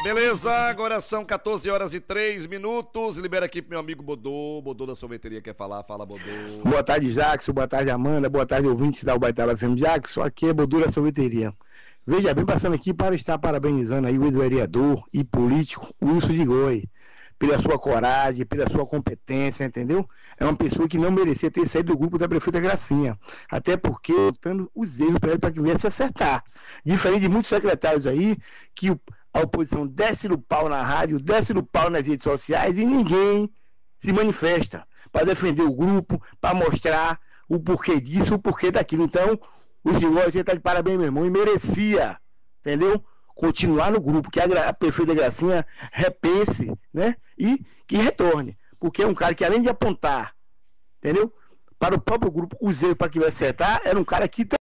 Beleza, agora são 14 horas e 3 minutos. Libera aqui pro meu amigo Bodô. Bodô da sorveteria quer falar. Fala, Bodô. Boa tarde, Jackson. Boa tarde, Amanda. Boa tarde, ouvintes da Ubaitaba FM. Jackson, aqui é Bodô da sorveteria. Veja bem, passando aqui para estar parabenizando aí o ex-vereador e político Wilson de Goy, pela sua coragem, pela sua competência, entendeu? É uma pessoa que não merecia ter saído do grupo da prefeita Gracinha, até porque botando os erros para ele para que viesse acertar. Diferente de muitos secretários aí, que a oposição desce no pau na rádio, desce no pau nas redes sociais e ninguém se manifesta para defender o grupo, para mostrar o porquê disso, o porquê daquilo. Então, o senhor, você está de parabéns, meu irmão, e merecia, entendeu? Continuar no grupo, que a prefeita Gracinha repense, né? E que retorne. Porque é um cara que, além de apontar, entendeu? Para o próprio grupo, os erros para que vai acertar, era um cara que.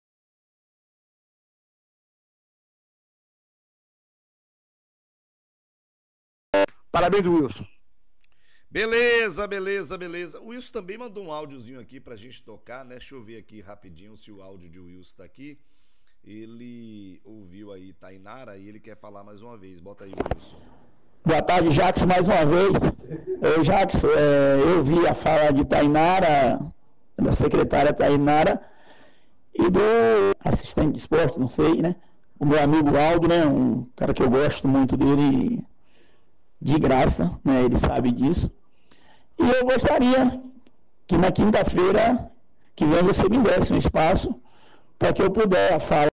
Parabéns, Wilson. Beleza, beleza, beleza. O Wilson também mandou um áudiozinho aqui pra gente tocar, né? Deixa eu ver aqui rapidinho se o áudio de Wilson tá aqui. Ele ouviu aí Tainara e ele quer falar mais uma vez. Bota aí, Wilson. Boa tarde, Jackson, mais uma vez. Jackson, eu vi a fala de Tainara, da secretária Tainara, e do assistente de esporte, não sei, né? O meu amigo Aldo, né? Um cara que eu gosto muito dele de graça, né? Ele sabe disso. E eu gostaria que na quinta-feira que vem você me desse um espaço para que eu pudesse falar.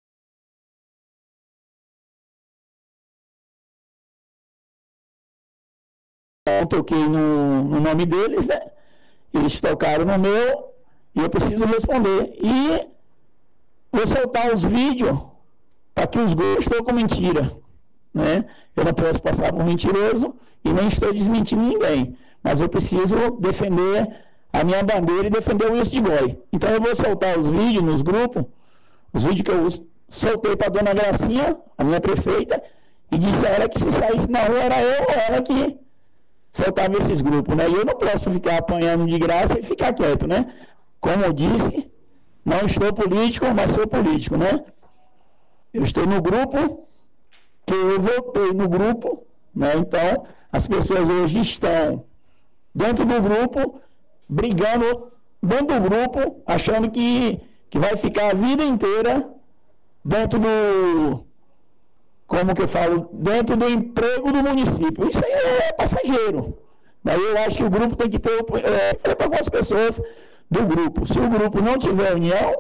Eu toquei no nome deles, né? Eles tocaram no meu e eu preciso responder. E vou soltar os vídeos para que os grupos estão com mentira, né? Eu não posso passar por mentiroso e nem estou desmentindo ninguém, mas eu preciso defender a minha bandeira e defender o Wilson de Goy. Então eu vou soltar os vídeos nos grupos, os vídeos que eu soltei para a dona Gracinha, a minha prefeita, e disse a ela que se saísse na rua era eu ou ela que soltava esses grupos, né? E eu não posso ficar apanhando de graça e ficar quieto, né? Como eu disse, não estou político, mas sou político, né? Eu estou no grupo, que eu votei no grupo, né? Então, as pessoas hoje estão dentro do grupo, brigando dentro do grupo, achando que vai ficar a vida inteira dentro do, como que eu falo, dentro do emprego do município. Isso aí é passageiro. Daí eu acho que o grupo tem que ter, falei para algumas pessoas do grupo, se o grupo não tiver união,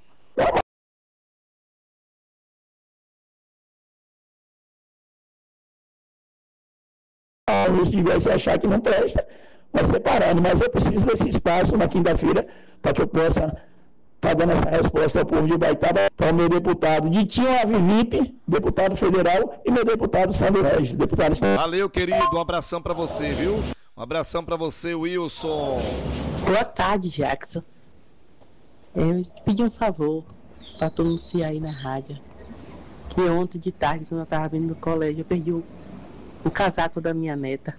se achar que não presta, vai separando. Mas eu preciso desse espaço na quinta-feira para que eu possa estar dando essa resposta ao povo de Ubaitaba, para o meu deputado Ditinho Avivipe, deputado federal, e meu deputado Sandro Regis, deputado estadual. Valeu, querido, um abração para você, viu? Um abração para você, Wilson. Boa tarde, Jackson. Eu te pedi um favor para tu anunciar aí na rádio que ontem de tarde, quando eu estava vindo do colégio, eu perdi o casaco da minha neta.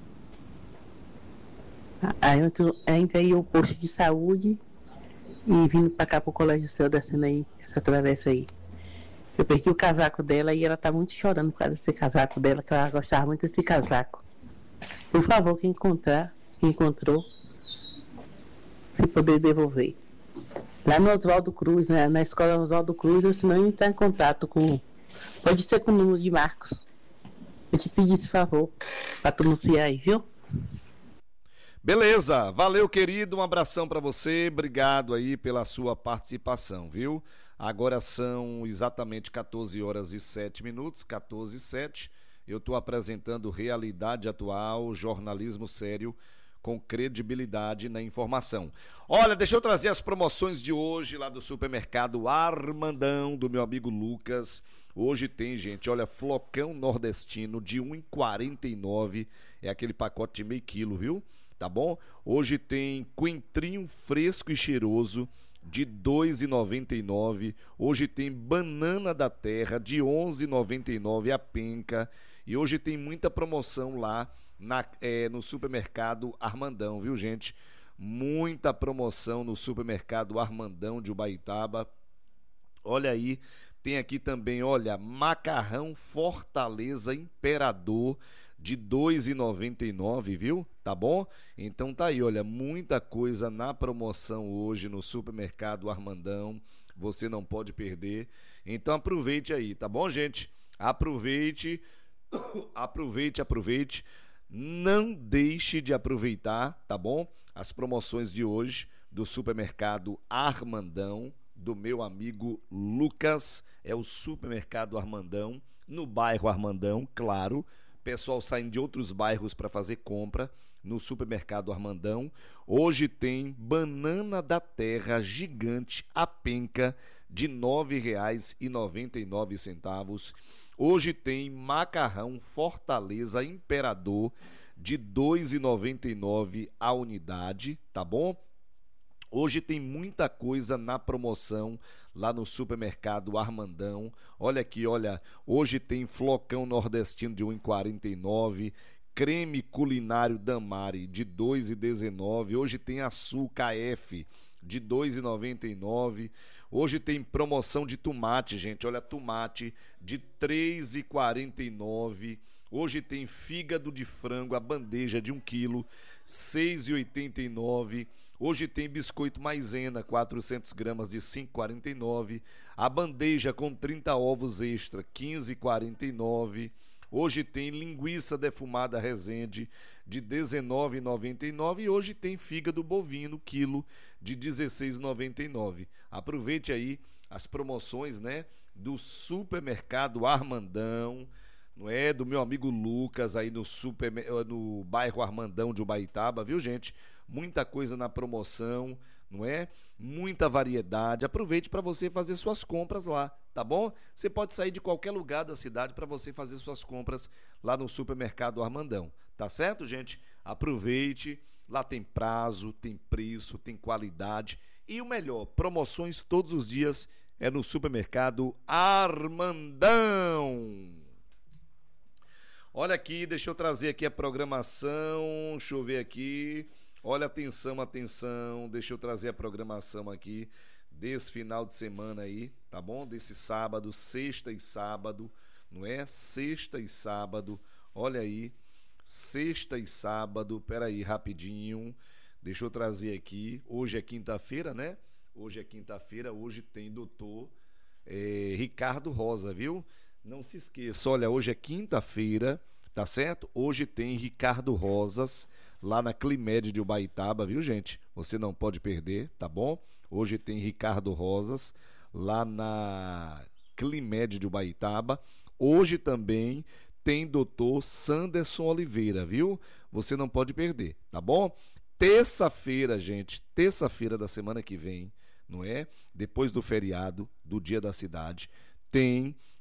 Aí eu entrei o posto de saúde e vindo pra cá pro colégio seu, descendo aí, essa travessa aí. Eu perdi o casaco dela e ela tá muito chorando por causa desse casaco dela, que ela gostava muito desse casaco. Por favor, quem encontrou, se poder devolver. Lá no Oswaldo Cruz, né, na escola Oswaldo Cruz, ou se não entrar em contato com... Pode ser com o número de Marcos. Eu te pedi esse favor pra tu anunciar aí, viu? Beleza, valeu, querido, um abração para você, obrigado aí pela sua participação, viu? Agora são exatamente 14 horas e 7 minutos, 14 e 7. Eu estou apresentando Realidade Atual, jornalismo sério, com credibilidade na informação. Olha, deixa eu trazer as promoções de hoje lá do supermercado Armandão, do meu amigo Lucas. Hoje tem, gente, olha, flocão nordestino de R$ 1,49, é aquele pacote de meio quilo, viu? Tá bom? Hoje tem coentrinho fresco e cheiroso de R$ 2,99. Hoje tem banana da terra de R$ 11,99 a penca. E hoje tem muita promoção lá no supermercado Armandão, viu, gente? Muita promoção no supermercado Armandão de Ubaitaba. Olha aí, Tem aqui também, olha, macarrão Fortaleza Imperador de R$ 2,99, viu? Tá bom? Então tá aí, olha, muita coisa na promoção hoje no Supermercado Armandão. Você não pode perder. Então aproveite aí, tá bom, gente? Aproveite, aproveite. Não deixe de aproveitar, tá bom? As promoções de hoje do Supermercado Armandão, do meu amigo Lucas. É o Supermercado Armandão, no bairro Armandão, claro. Pessoal saindo de outros bairros para fazer compra no Supermercado Armandão. Hoje tem banana da terra gigante, a penca, de R$ 9,99. Hoje tem macarrão Fortaleza Imperador de R$ 2,99 a unidade, tá bom? Hoje tem muita coisa na promoção lá no Supermercado Armandão. Olha aqui, olha, hoje tem flocão nordestino de R$ 1,49, creme culinário Damari de R$ 2,19. Hoje tem açúcar F de R$ 2,99. Hoje tem promoção de tomate, gente. Olha, tomate de R$ 3,49. Hoje tem fígado de frango, a bandeja de 1 quilo, R$ 6,89. Hoje tem biscoito maisena, 400 gramas de R$ 5,49. A bandeja com 30 ovos extra, R$ 15,49. Hoje tem linguiça defumada Resende de R$ 19,99 e hoje tem fígado bovino, quilo, de R$ 16,99. Aproveite aí as promoções, né, do Supermercado Armandão, não é? Do meu amigo Lucas aí no bairro Armandão de Ubaitaba, viu, gente? Muita coisa na promoção, não é? Muita variedade. Aproveite para você fazer suas compras lá, tá bom? Você pode sair de qualquer lugar da cidade para você fazer suas compras lá no Supermercado Armandão, tá certo, gente? Aproveite, lá tem prazo, tem preço, tem qualidade e o melhor, promoções todos os dias é no Supermercado Armandão. Olha aqui, deixa eu trazer aqui a programação, deixa eu ver aqui. Olha, atenção, deixa eu trazer a programação aqui desse final de semana aí, tá bom? Desse sábado, sexta e sábado, não é? Sexta e sábado, olha aí, sexta e sábado, peraí, rapidinho, deixa eu trazer aqui, hoje é quinta-feira, né? Hoje é quinta-feira, hoje tem doutor Ricardo Rosa, viu? Não se esqueça, olha, hoje é quinta-feira, tá certo? Hoje tem Ricardo Rosas, lá na Climed de Ubaitaba, viu, gente? Você não pode perder, tá bom? Hoje tem Ricardo Rosas, lá na Climed de Ubaitaba. Hoje também tem doutor Sanderson Oliveira, viu? Você não pode perder, tá bom? Terça-feira, gente, terça-feira da semana que vem, não é? Depois do feriado, do Dia da Cidade, tem